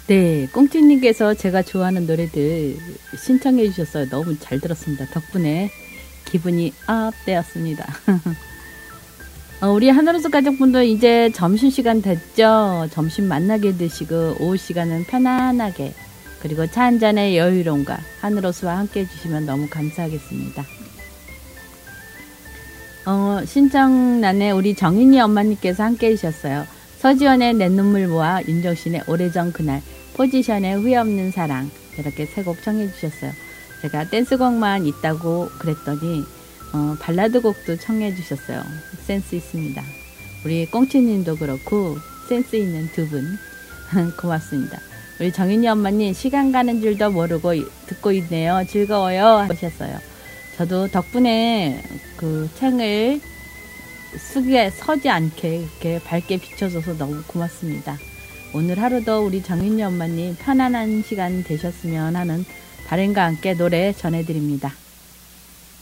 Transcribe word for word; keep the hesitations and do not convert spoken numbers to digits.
네, 꽁찌님께서 제가 좋아하는 노래들 신청해 주셨어요. 너무 잘 들었습니다. 덕분에 기분이 업되었습니다. 어, 우리 하늘호수 가족분들 이제 점심시간 됐죠? 점심 만나게 드시고 오후 시간은 편안하게 그리고 차 한잔의 여유로움과 하늘호수와 함께 해주시면 너무 감사하겠습니다. 어, 신청란에 우리 정인이 엄마님께서 함께 해주셨어요. 서지원의 내 눈물 모아, 윤정신의 오래전 그날, 포지션의 후회 없는 사랑, 이렇게 세 곡 청해 주셨어요. 제가 댄스곡만 있다고 그랬더니 어, 발라드 곡도 청해 주셨어요. 센스 있습니다. 우리 꽁치님도 그렇고 센스 있는 두 분 고맙습니다. 우리 정인이 엄마님 시간 가는 줄도 모르고 듣고 있네요. 즐거워요 하셨어요. 저도 덕분에 그 창을 쓰게 서지 않게 이렇게 밝게 비춰줘서 너무 고맙습니다. 오늘 하루도 우리 정인이 엄마님 편안한 시간 되셨으면 하는 바람과 함께 노래 전해드립니다.